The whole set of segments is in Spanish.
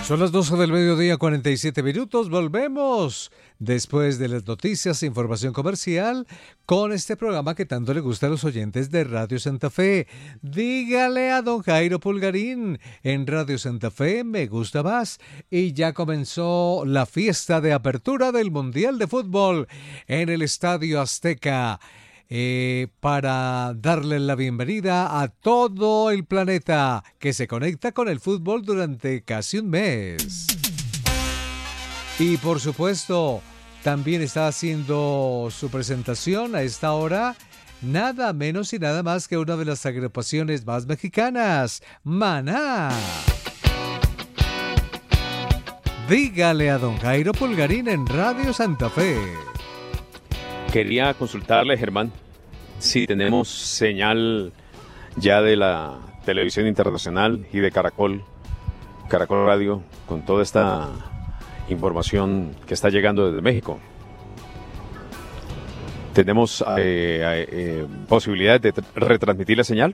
Son las 12 del mediodía, 47 minutos. Volvemos después de las noticias e información comercial con este programa que tanto le gusta a los oyentes de Radio Santa Fe. Dígale a don Jairo Pulgarín en Radio Santa Fe, me gusta más. Y ya comenzó la fiesta de apertura del Mundial de Fútbol en el Estadio Azteca. Para darle la bienvenida a todo el planeta que se conecta con el fútbol durante casi un mes. Y por supuesto, también está haciendo su presentación a esta hora nada menos y nada más que una de las agrupaciones más mexicanas, Maná. Dígale a don Jairo Pulgarín en Radio Santa Fe. Quería consultarle, Germán, si tenemos señal ya de la televisión internacional y de Caracol Radio, con toda esta información que está llegando desde México. ¿Tenemos posibilidad de retransmitir la señal?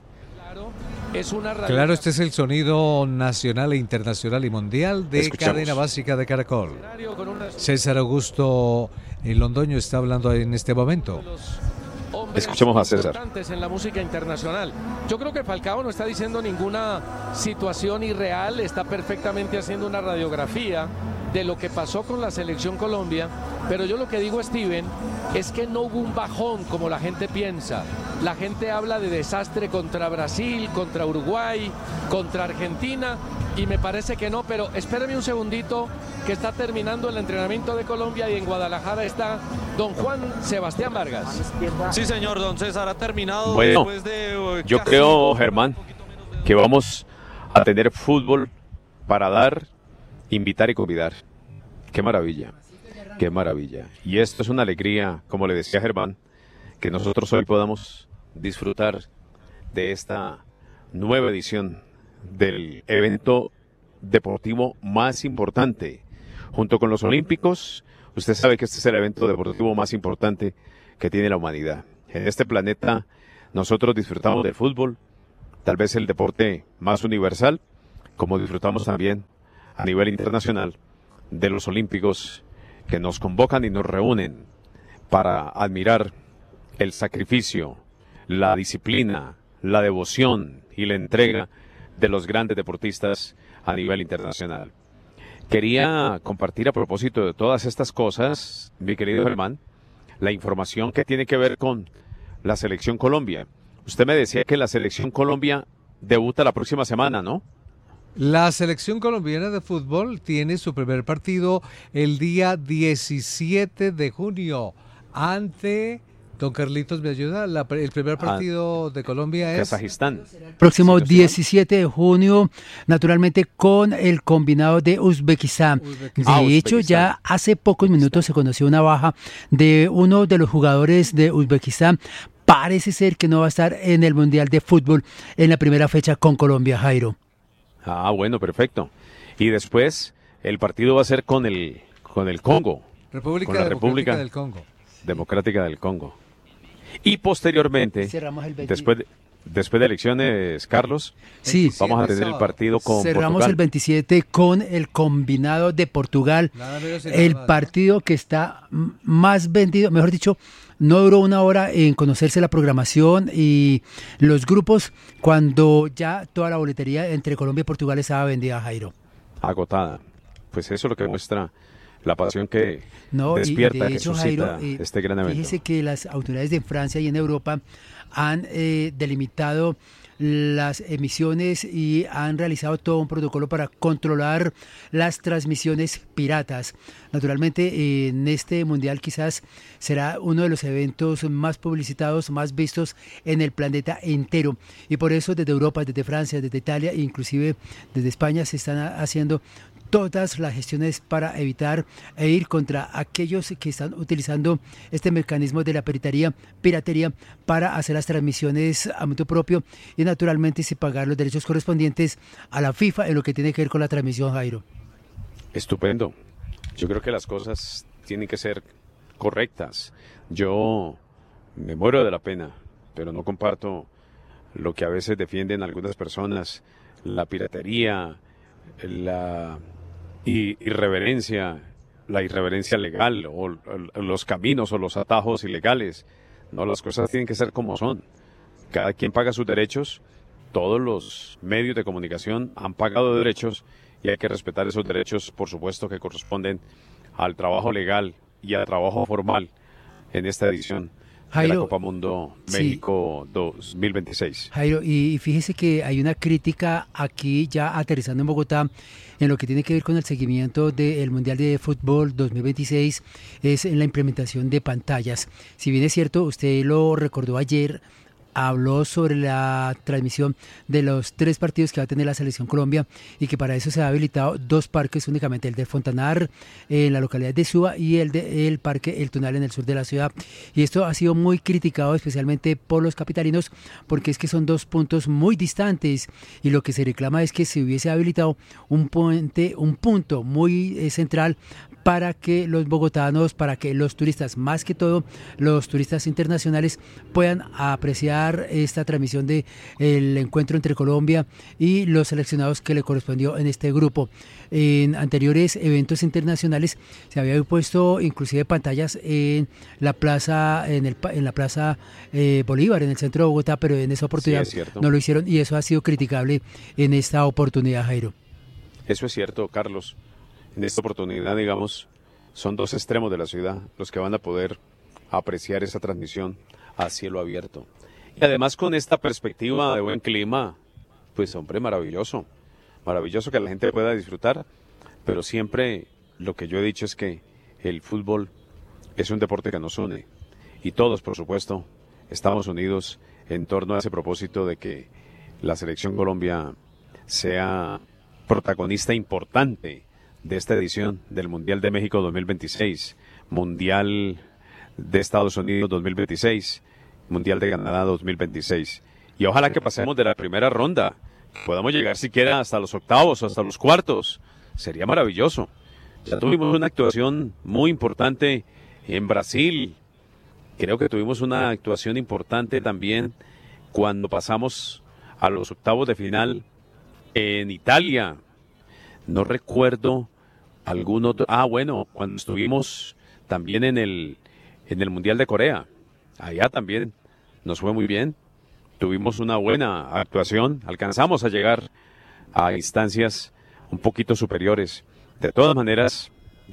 Claro, este es el sonido nacional e internacional y mundial de Escuchamos. Cadena Básica de Caracol. César Augusto Londoño está hablando en este momento. Escuchemos a César. En la música internacional. Yo creo que Falcao no está diciendo ninguna situación irreal, está perfectamente haciendo una radiografía de lo que pasó con la selección Colombia, pero yo lo que digo, Steven, es que no hubo un bajón como la gente piensa. La gente habla de desastre contra Brasil, contra Uruguay, contra Argentina, y me parece que no, pero espérame un segundito, que está terminando el entrenamiento de Colombia y en Guadalajara está don Juan Sebastián Vargas. Sí, señor, don César, ha terminado Bueno, después de... yo creo, Germán, que vamos a tener fútbol para dar, invitar y convidar. Qué maravilla, qué maravilla. Y esto es una alegría, como le decía Germán, que nosotros hoy podamos disfrutar de esta nueva edición del evento deportivo más importante, junto con los Olímpicos. Usted sabe que este es el evento deportivo más importante que tiene la humanidad. En este planeta nosotros disfrutamos del fútbol, tal vez el deporte más universal, como disfrutamos también a nivel internacional de los Olímpicos, que nos convocan y nos reúnen para admirar el sacrificio, la disciplina, la devoción y la entrega de los grandes deportistas a nivel internacional. Quería compartir a propósito de todas estas cosas, mi querido Germán, la información que tiene que ver con la Selección Colombia. Usted me decía que la Selección Colombia debuta la próxima semana, ¿no? La selección colombiana de fútbol tiene su primer partido el día 17 de junio ante... Don Carlitos, ¿me ayuda? El primer partido de Colombia es... Kazajistán. Próximo 17 de junio, naturalmente con el combinado de Uzbekistán. De hecho, ya hace pocos minutos se conoció una baja de uno de los jugadores de Uzbekistán. Parece ser que no va a estar en el Mundial de Fútbol en la primera fecha con Colombia, Jairo. Ah, bueno, perfecto. Y después el partido va a ser con el Congo. República del Congo. Democrática del Congo. Y posteriormente, después de elecciones, Carlos, sí, vamos a tener el partido con cerramos Portugal. El 27 con el combinado de Portugal. El partido que está más vendido, mejor dicho, no duró una hora en conocerse la programación y los grupos cuando ya toda la boletería entre Colombia y Portugal estaba vendida, Jairo. Agotada. Pues eso es lo que muestra la pasión que y despierta, de que hecho, suscita Jairo, este gran evento. Fíjese que las autoridades de Francia y en Europa han delimitado las emisiones y han realizado todo un protocolo para controlar las transmisiones piratas. Naturalmente, en este mundial quizás será uno de los eventos más publicitados, más vistos en el planeta entero. Y por eso desde Europa, desde Francia, desde Italia e inclusive desde España se están haciendo todas las gestiones para evitar e ir contra aquellos que están utilizando este mecanismo de la piratería para hacer las transmisiones a motu propio y naturalmente sin pagar los derechos correspondientes a la FIFA en lo que tiene que ver con la transmisión, Jairo. Estupendo. Yo creo que las cosas tienen que ser correctas. Yo me muero de la pena, pero no comparto lo que a veces defienden algunas personas, la piratería, la irreverencia legal o los caminos o los atajos ilegales. No, las cosas tienen que ser como son. Cada quien paga sus derechos, todos los medios de comunicación han pagado derechos y hay que respetar esos derechos, por supuesto, que corresponden al trabajo legal y al trabajo formal en esta edición de la Copa Mundo México 2026. Jairo, y fíjese que hay una crítica aquí ya aterrizando en Bogotá en lo que tiene que ver con el seguimiento del Mundial de Fútbol 2026, es en la implementación de pantallas. Si bien es cierto, usted lo recordó ayer, habló sobre la transmisión de los 3 partidos que va a tener la Selección Colombia y que para eso se ha habilitado 2 parques únicamente, el de Fontanar en la localidad de Suba y el parque El Tunal en el sur de la ciudad. Y esto ha sido muy criticado especialmente por los capitalinos porque es que son 2 puntos muy distantes y lo que se reclama es que se hubiese habilitado un punto muy central para que los bogotanos, para que los turistas, más que todo los turistas internacionales, puedan apreciar esta transmisión de el encuentro entre Colombia y los seleccionados que le correspondió en este grupo. En anteriores eventos internacionales se había puesto inclusive pantallas en la plaza Bolívar, en el centro de Bogotá, pero en esa oportunidad no lo hicieron y eso ha sido criticable en esta oportunidad, Jairo. Eso es cierto, Carlos. En esta oportunidad, digamos, son 2 extremos de la ciudad los que van a poder apreciar esa transmisión a cielo abierto. Y además con esta perspectiva de buen clima, pues hombre, maravilloso. Maravilloso que la gente pueda disfrutar, pero siempre lo que yo he dicho es que el fútbol es un deporte que nos une. Y todos, por supuesto, estamos unidos en torno a ese propósito de que la Selección Colombia sea protagonista importante de esta edición del Mundial de México 2026, Mundial de Estados Unidos 2026, Mundial de Canadá 2026. Y ojalá que pasemos de la primera ronda, podamos llegar siquiera hasta los octavos o hasta los cuartos. Sería maravilloso. Ya tuvimos una actuación muy importante en Brasil. Creo que tuvimos una actuación importante también cuando pasamos a los octavos de final en Italia. No recuerdo algún otro. Bueno, cuando estuvimos también en el Mundial de Corea. Allá también nos fue muy bien. Tuvimos una buena actuación. Alcanzamos a llegar a instancias un poquito superiores. De todas maneras,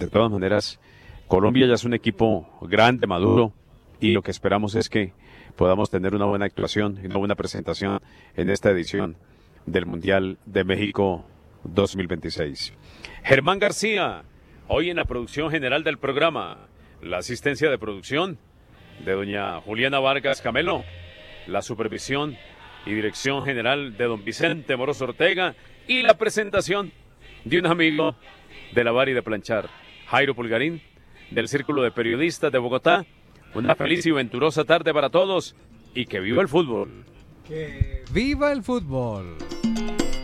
Colombia ya es un equipo grande, maduro, y lo que esperamos es que podamos tener una buena actuación y una buena presentación en esta edición del Mundial de México 2026. Germán García, hoy en la producción general del programa, la asistencia de producción de doña Juliana Vargas Camelo, la supervisión y dirección general de don Vicente Moros Ortega y la presentación de un amigo de lavar y de planchar, Jairo Pulgarín, del Círculo de Periodistas de Bogotá. Una feliz y venturosa tarde para todos y que viva el fútbol. ¡Que viva el fútbol!